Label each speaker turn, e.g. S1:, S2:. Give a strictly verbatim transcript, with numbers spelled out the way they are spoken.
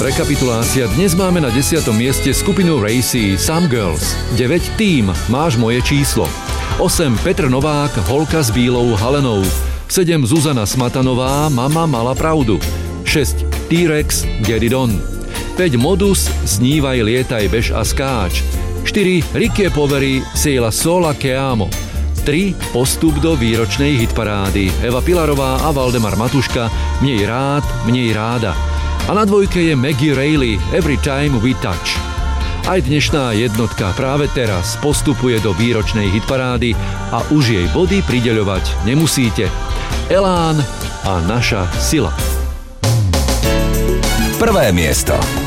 S1: Rekapitulácia. Dnes máme na desiatom mieste skupinu Racy, Some Girls. deväť Tým, Máš moje číslo. osem Petr Novák, Holka s bílou halenou. sedem Zuzana Smatanová, Mama mala pravdu. šesť T-Rex, Get It On. päť Modus, Snívaj, lietaj, bež a skáč. štyri Ricky Poveri, Ciela Sola che amo. tri Postup do výročnej hitparády. Eva Pilarová a Valdemar Matuška, Mnej rád, mnej ráda. A na dvojke je Maggie Reilly, Every Time We Touch. Aj dnešná jednotka práve teraz postupuje do výročnej hitparády a už jej body prideľovať nemusíte. Elán a naša sila.
S2: Prvé miesto.